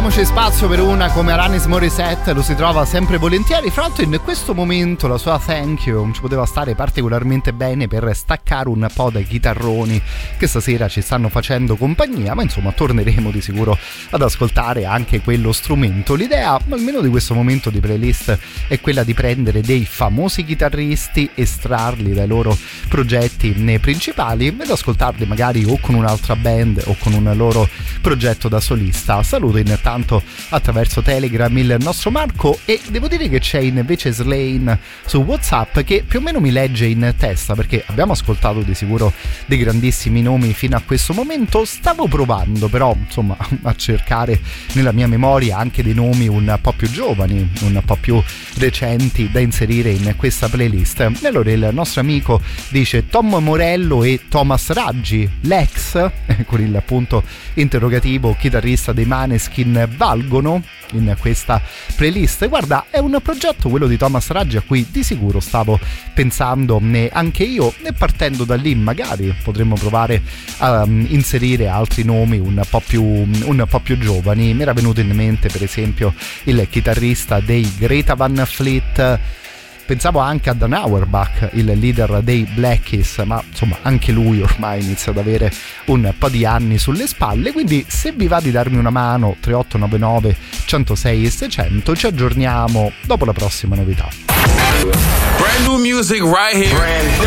diamoci spazio per una come Alanis Morissette, lo si trova sempre volentieri. Fra l'altro in questo momento la sua Thank You ci poteva stare particolarmente bene per staccare un po' dai chitarroni che stasera ci stanno facendo compagnia, ma insomma torneremo di sicuro ad ascoltare anche quello strumento. L'idea almeno di questo momento di playlist è quella di prendere dei famosi chitarristi, estrarli dai loro progetti principali ed ascoltarli magari o con un'altra band o con un loro progetto da solista. Saluto intanto attraverso Telegram il nostro Marco e devo dire che c'è invece Slane su WhatsApp che più o meno mi legge in testa, perché abbiamo ascoltato di sicuro dei grandissimi nomi fino a questo momento. Stavo provando però insomma a cercare nella mia memoria anche dei nomi un po' più giovani, un po' più recenti da inserire in questa playlist. E allora il nostro amico dice Tom Morello e Thomas Raggi, l'ex con il punto interrogativo chitarrista dei Maneskin, valgono in questa playlist? Guarda, è un progetto quello di Thomas Raggi a cui di sicuro stavo pensando anche io, e partendo da lì magari potremmo provare a inserire altri nomi un po' più giovani. Mi era venuto in mente per esempio il chitarrista dei Greta Van Fleet. Pensavo anche a Dan Auerbach, il leader dei Black Keys, ma insomma anche lui ormai inizia ad avere un po' di anni sulle spalle, quindi se vi va di darmi una mano 3899 106 e 600 ci aggiorniamo dopo la prossima novità. Brand new music right here.